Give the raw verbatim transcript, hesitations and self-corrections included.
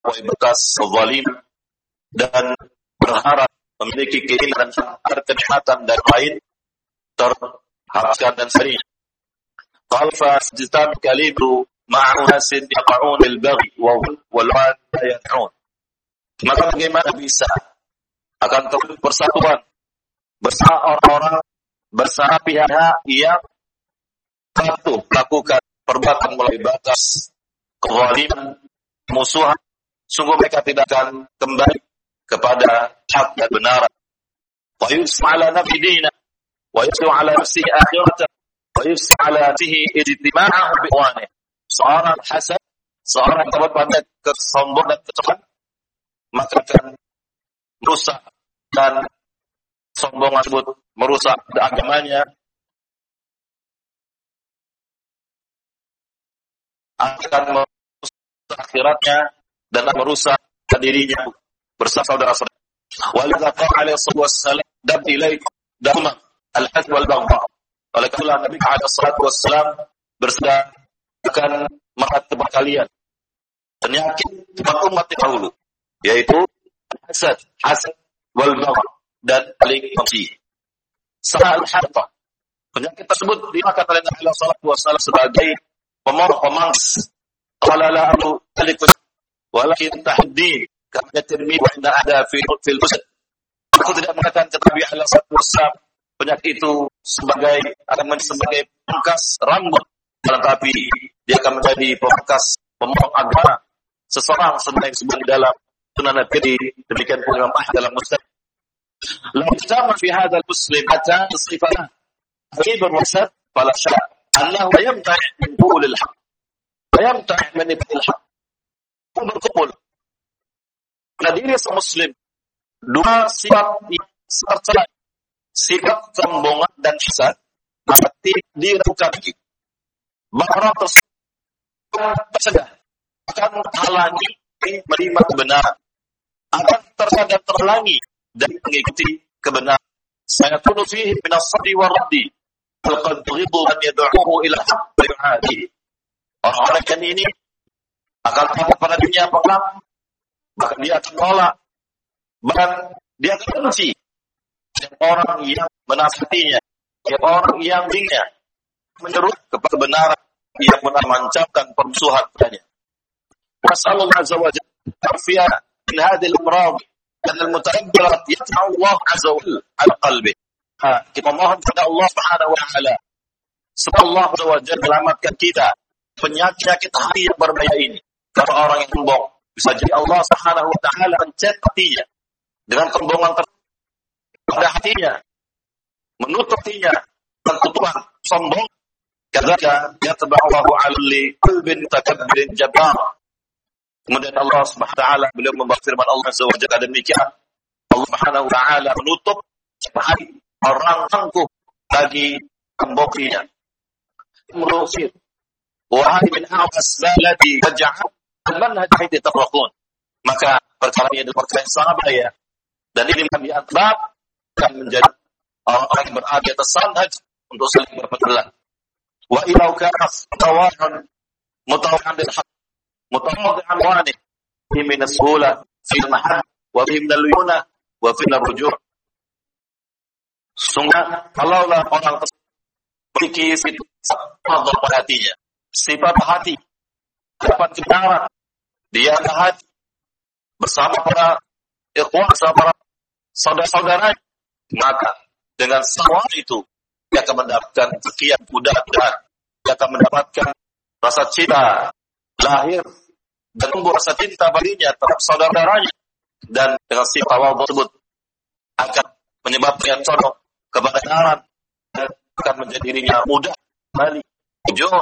bekas zalim dan berharap memiliki keinginan dan kenikmatan dan lain terharapkan dan sering. Qala fa'jitan kalibu ma'u nasin yaqa'un bil baghi wa wal yad'un. Maka bagaimana bisa akan terjadi persatuan bersama orang-orang bersama pihak yang patuh melakukan perbuatan melampaui batas kezaliman, musuhan, sungguh mereka tidak akan kembali kepada hak dan benar. Wa yus'ala nabi dina wa yus'ala nafsihi akhirata wa yus'ala nafsihi ijtima'ahu bi ikhwanihi. Seorang hasad, seorang yang pandai kesombong dan kecemburuan, maka akan merusak dan sombong tersebut merusak agamanya, akan merusak akhiratnya dan akan merusak dirinya bersama saudara-saudara. Walidha qala alaihi wassalam dam ilaikum dama al-hasad wal baghdha. Oleh karena Nabi alaihi wassalam bersabda akan mengangkat kepada kalian penyakit kepada umat dahulu, yaitu hasad, hasad wal baghdha dan saling membenci. Sahal harta. Penyakit tersebut dimakan oleh Nabi sallallahu alaihi wasallam sebagai pemangsa. Qala la amru alikum walakin tahdid kama tirmi wa inda ada fi fil musad. Aku tidak mengatakan kata Nabi sallallahu alaihi wasallam penyakit itu sebagai akan menjadi sebagai pangkas rambut, tetapi dia akan menjadi pangkas pemotong agama seseorang sebagai sebuah dalam sunan Nabi. Demikian pula Imam Ahmad dalam Musnad. لو اجتمع في هذا المسلم أتى صفة غيب الرسل فلا شك أنه يمتنع من قول الحق ويمتنع من إبطال الحق. berkumpul pada diri semuslim dua sifat yang tercela, sifat kesombongan dan hasad, maka tidak diragukan lagi bahwa orang tersebut tercegah akan terhalangi menerima kebenaran, akan tercegah terhalangi dan mengikuti kebenaran. Saya tunuh fihi min as-sadri wa raddi faqad tughidu an yad'uhu ila haqq wa yu'adi. Orang-orang yang ini akan takut pada dunia pelang, bahkan dia akan menolak, bahkan dia akan benci orang yang menasihatinya, orang yang bingnya menyeru kepada kebenaran yang menancapkan permusuhan padanya. Wasallallahu azza wa jalla ta'fiyana min hadhihi al-amrad. Dan al-mutaabbirat yatma'u Allah azza wa jalla ala qalbi. Kita mohon kepada Allah Subhanahu wa taala supaya Allah azza wa jalla selamatkan kita penyakit hati yang berbahaya ini. Kalau orang yang sombong, bisa jadi Allah Subhanahu wa taala mencet hatinya dengan kesombongan pada hatinya, menutup hatinya dengan kutukan sombong. Kadzalika yatba'u Allahu 'ala qalbin mutakabbirin jabbar. Kemudian Allah Subhanahu wa taala beliau membawa firman Allah Azza wa Jalla demikian. Allah Subhanahu wa taala menutup hati orang tangguh bagi pembokrinya. Merusir. Wa hadi min a'asbalati taj'al manhaj hadi tafraqun. Maka perkara ini adalah perkara yang sangat bahaya. Dan ini menjadi asbab akan menjadi orang-orang yang berada di atas manhaj untuk saling berpecah. Wa ilau kana tawahan mutawahan bil haqq متواضعا وانه في من السهولة في المحبة وفي من الليونة وفي الرجوع. Sungguh kalaulah orang memiliki sifat pada hatinya, sifat hati, dapat kebenaran, dia hati bersama para ikhwan, bersama para saudara-saudara, maka dengan semua itu dia akan mendapatkan sekian mudah-mudahan, dia akan mendapatkan rasa cinta lahir dan tumbuh rasa cinta baginya terhadap saudara-saudaranya, dan dengan sifat tawadhu tersebut akan menyebabkan condong kepada kebenaran dan akan menjadi dirinya mudah kembali jujur